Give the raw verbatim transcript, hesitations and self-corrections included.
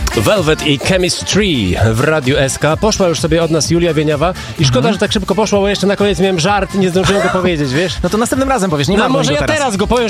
Velvet i Chemistry w Radiu S K. Poszła już sobie od nas Julia Wieniawa i szkoda, Mhm. że tak szybko poszła, bo jeszcze na koniec miałem żart i nie zdążyłem go powiedzieć, wiesz? No to następnym razem powiesz, nie No marnuj może go ja teraz. teraz go powiem,